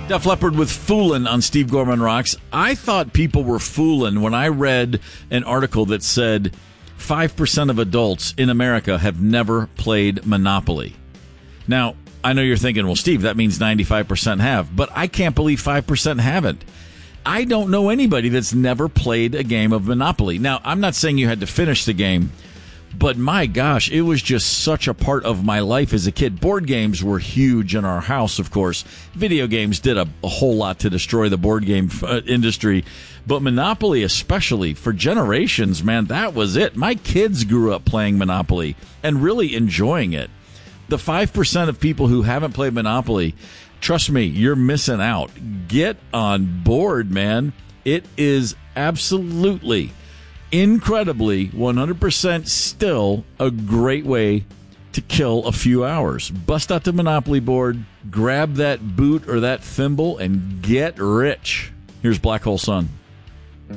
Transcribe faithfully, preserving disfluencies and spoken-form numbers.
Def Leppard with Foolin' on Steve Gorman Rocks. I thought people were fooling when I read an article that said five percent of adults in America have never played Monopoly. Now, I know you're thinking, well, Steve, that means ninety-five percent have, but I can't believe five percent haven't. I don't know anybody that's never played a game of Monopoly. Now, I'm not saying you had to finish the game, but my gosh, it was just such a part of my life as a kid. Board games were huge in our house, of course. Video games did a, a whole lot to destroy the board game uh, industry. But Monopoly, especially for generations, man, that was it. My kids grew up playing Monopoly and really enjoying it. The five percent of people who haven't played Monopoly, trust me, you're missing out. Get on board, man. It is absolutely, incredibly, one hundred percent still a great way to kill a few hours. Bust out the Monopoly board, grab that boot or that thimble, and get rich. Here's Black Hole Sun.